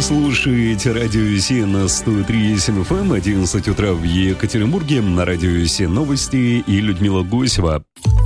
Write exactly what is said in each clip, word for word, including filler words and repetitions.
слушаете радио Си на сто три и семь эф эм, одиннадцать утра в Екатеринбурге, на радио Си новости и Людмила Гусева.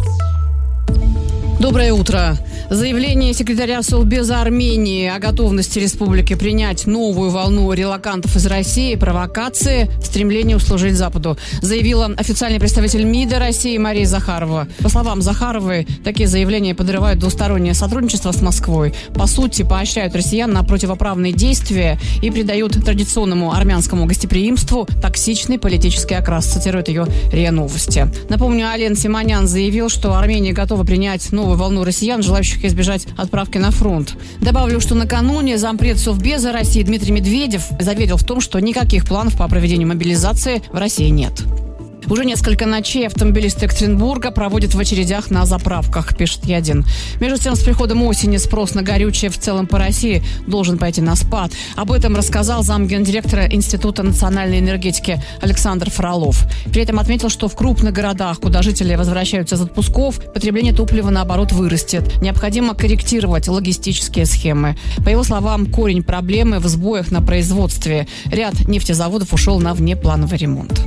Доброе утро. Заявление секретаря Совбеза Армении о готовности республики принять новую волну релокантов из России, провокации, стремление услужить Западу, заявила официальный представитель МИДа России Мария Захарова. По словам Захаровой, такие заявления подрывают двустороннее сотрудничество с Москвой, по сути поощряют россиян на противоправные действия и придают традиционному армянскому гостеприимству токсичный политический окрас, цитирует ее РИА Новости. Напомню, Ален Симонян заявил, что Армения готова принять новую волну россиян, желающих избежать отправки на фронт. Добавлю, что накануне зампред Совбеза России Дмитрий Медведев заверил в том, что никаких планов по проведению мобилизации в России нет. Уже несколько ночей автомобилисты Екатеринбурга проводят в очередях на заправках, пишет Ядин. Между тем, с приходом осени спрос на горючее в целом по России должен пойти на спад. Об этом рассказал замгендиректора Института национальной энергетики Александр Фролов. При этом отметил, что в крупных городах, куда жители возвращаются из отпусков, потребление топлива, наоборот, вырастет. Необходимо корректировать логистические схемы. По его словам, корень проблемы в сбоях на производстве. Ряд нефтезаводов ушел на внеплановый ремонт.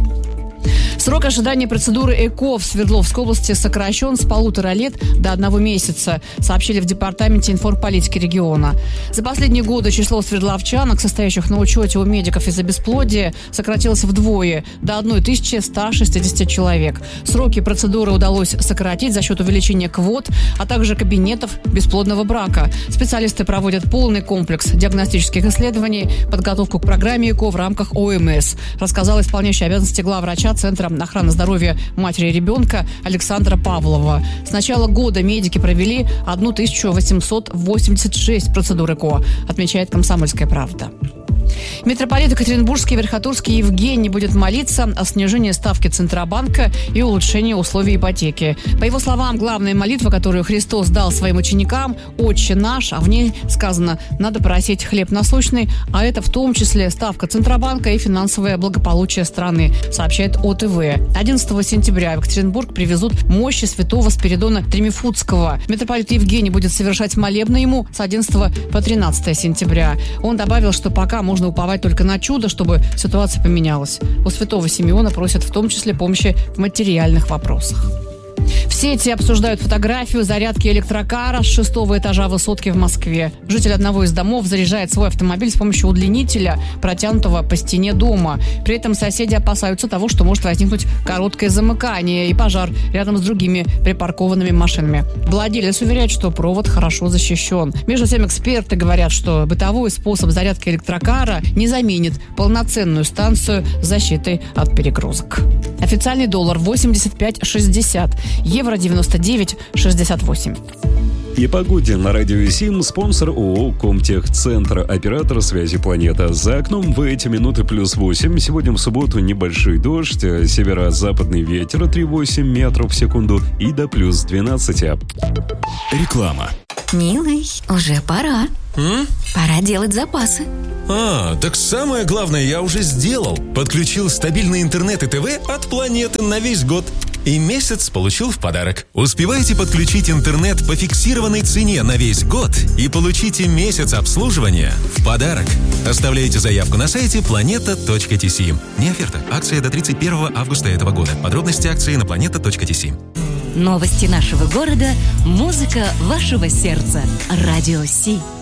Срок ожидания процедуры ЭКО в Свердловской области сокращен с полутора лет до одного месяца, сообщили в Департаменте информполитики региона. За последние годы число свердловчанок, состоящих на учете у медиков из-за бесплодия, сократилось вдвое, до тысячи ста шестидесяти человек. Сроки процедуры удалось сократить за счет увеличения квот, а также кабинетов бесплодного брака. Специалисты проводят полный комплекс диагностических исследований, подготовку к программе ЭКО в рамках ОМС, рассказал исполняющий обязанности главврача Центра охраны здоровья матери и ребенка Александра Павлова. С начала года медики провели тысячу восемьсот восемьдесят шесть процедур ЭКО, отмечает «Комсомольская правда». Митрополит Екатеринбургский Верхотурский Евгений будет молиться о снижении ставки Центробанка и улучшении условий ипотеки. По его словам, главная молитва, которую Христос дал своим ученикам, «Отче наш», а в ней сказано «надо просить хлеб насущный», а это в том числе ставка Центробанка и финансовое благополучие страны, сообщает О Тэ Вэ. одиннадцатого сентября в Екатеринбург привезут мощи святого Спиридона Тремифутского. Митрополит Евгений будет совершать молебны ему с одиннадцатого по тринадцатое сентября. Он добавил, что пока можно уповать только на чудо, чтобы ситуация поменялась. У святого Симеона просят в том числе помощи в материальных вопросах. В сети обсуждают фотографию зарядки электрокара с шестого этажа высотки в Москве. Житель одного из домов заряжает свой автомобиль с помощью удлинителя, протянутого по стене дома. При этом соседи опасаются того, что может возникнуть короткое замыкание и пожар рядом с другими припаркованными машинами. Владелец уверяет, что провод хорошо защищен. Между тем, эксперты говорят, что бытовой способ зарядки электрокара не заменит полноценную станцию с защитой от перегрузок. Официальный доллар восемьдесят пять шестьдесят, евро девяносто девять шестьдесят восемь. И погоде на радио Сим, спонсор ООО «Комтехцентр», оператор связи «Планета». За окном в эти минуты плюс восемь. Сегодня в субботу небольшой дождь, северо-западный ветер три целых восемь десятых метров в секунду и до плюс двенадцати. Реклама. Милый, уже пора. М? Пора делать запасы. А, так самое главное я уже сделал. Подключил стабильный интернет и ТВ от «Планеты» на весь год. И месяц получил в подарок. Успевайте подключить интернет по фиксированной цене на весь год и получите месяц обслуживания в подарок. Оставляйте заявку на сайте планета точка ти си. Не оферта. Акция до тридцать первого августа этого года. Подробности акции на планета точка ти си. Новости нашего города, музыка вашего сердца. Радио Си.